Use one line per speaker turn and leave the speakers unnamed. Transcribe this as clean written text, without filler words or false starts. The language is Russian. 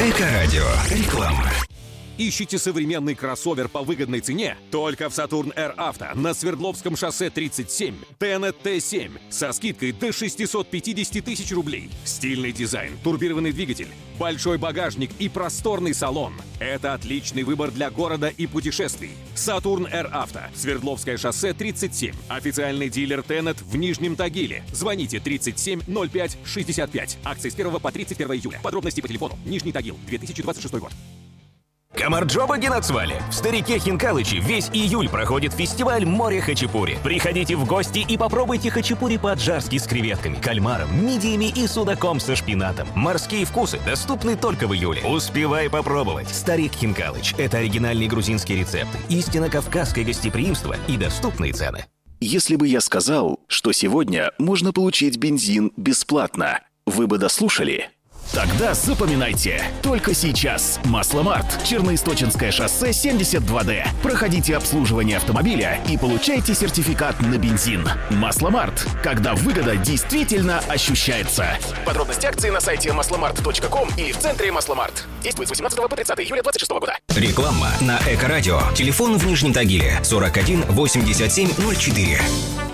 Эко-радио. Реклама.
Ищите современный кроссовер по выгодной цене? Только в Saturn Air Auto на Свердловском шоссе 37. Tenet T7 со скидкой до 650 тысяч рублей. Стильный дизайн, турбированный двигатель, большой багажник и просторный салон. Это отличный выбор для города и путешествий. Saturn Air Auto. Свердловское шоссе 37. Официальный дилер Tenet в Нижнем Тагиле. Звоните 37 05 65. Акции с 1 по 31 июля. Подробности по телефону. Нижний Тагил, 2026 год.
Камарджоба Генацвали. В Старике Хинкалыче весь июль проходит фестиваль «Море хачапури». Приходите в гости и попробуйте хачапури по-аджарски с креветками, кальмаром, мидиями и судаком со шпинатом. Морские вкусы доступны только в июле. Успевай попробовать. Старик Хинкалыч – это оригинальный грузинский рецепт, истинно кавказское гостеприимство и доступные цены.
Если бы я сказал, что сегодня можно получить бензин бесплатно, вы бы дослушали? Тогда запоминайте. Только сейчас. Масломарт. Черноисточинское шоссе 72D. Проходите обслуживание автомобиля и получайте сертификат на бензин. Масломарт. Когда выгода действительно ощущается. Подробности акции на сайте maslomart.com или в центре Масломарт. Действует с 18 по 30 июля 2026 года.
Реклама на Эко-радио. Телефон в Нижнем Тагиле 41 87 04.